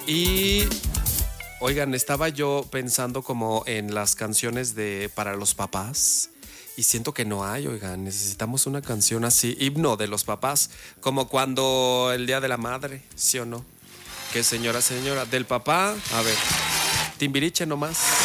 Y oigan, estaba yo pensando como en las canciones para los papás y siento que no hay, oigan, necesitamos una canción así, himno de los papás, como cuando el Día de la Madre, ¿sí o no? Que señora, del papá, a ver, Timbiriche nomás.